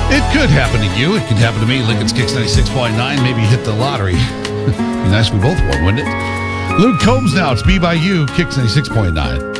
It could happen to you. It could happen to me. Lincoln's Kicks 96.9. Maybe hit the lottery. Be nice if we both won, wouldn't it? Luke Combs now. It's Me by You, Kicks 96.9.